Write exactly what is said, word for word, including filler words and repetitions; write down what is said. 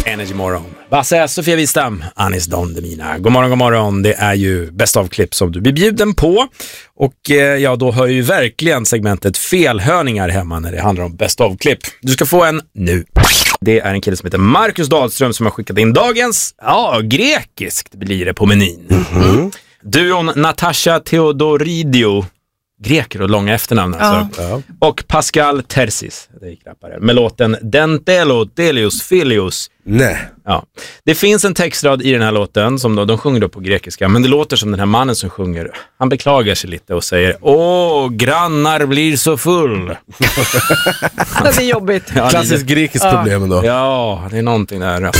Energy Morgon. Basse, Sofia Wistam, Anis Don Demina. God morgon, god morgon. Det är ju bäst av klipp som du blir bjuden på. Och eh, ja, då hör ju verkligen segmentet felhörningar hemma när det handlar om bäst av klipp. Du ska få en nu. Det är en kille som heter Marcus Dahlström som har skickat in dagens, ja, grekiskt blir det på menyn. Mm-hmm. Duon Natasha Theodoridou, greker och långa efternamn alltså. Ja. Och Pascal Tersis, det gick rappare, med låten Dentelo Delius Filius. Nej. Ja. Det finns en textrad i den här låten som då, de sjunger då på grekiska, men det låter som den här mannen som sjunger, han beklagar sig lite och säger: åh, grannar blir så full. Det är jobbigt. Ja, klassiskt grekiskt ja. problem då. Ja, det är någonting där.